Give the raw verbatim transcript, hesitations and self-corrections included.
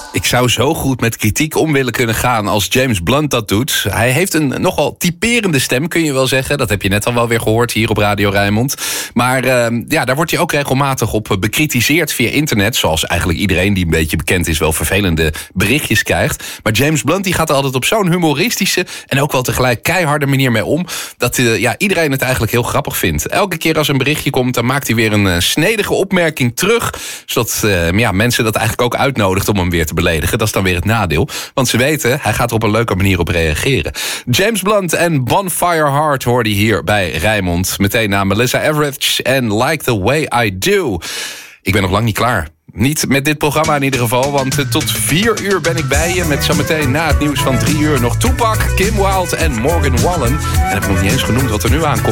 Ik zou zo goed met kritiek om willen kunnen gaan als James Blunt dat doet. Hij heeft een nogal typerende stem, kun je wel zeggen. Dat heb je net al wel weer gehoord hier op Radio Rijnmond. Maar uh, ja, daar wordt hij ook regelmatig op bekritiseerd via internet. Zoals eigenlijk iedereen die een beetje bekend is wel vervelende berichtjes krijgt. Maar James Blunt die gaat er altijd op zo'n humoristische en ook wel tegelijk keiharde manier mee om. Dat uh, ja, iedereen het eigenlijk heel grappig vindt. Elke keer als een berichtje komt, dan maakt hij weer een uh, snedige opmerking terug. Zodat uh, ja, mensen dat eigenlijk ook uitnodigt om hem weer te beledigen. Dat is dan weer het nadeel. Want ze weten, hij gaat er op een leuke manier op reageren. James Blunt en Bonfire Heart hoorde je hier bij Rijnmond. Meteen na Melissa Etheridge en Like the Way I Do. Ik ben nog lang niet klaar. Niet met dit programma in ieder geval, want uh, tot vier uur ben ik bij je. Met zometeen na het nieuws van drie uur nog Tupac, Kim Wilde en Morgan Wallen. En heb ik nog niet eens genoemd wat er nu aankomt.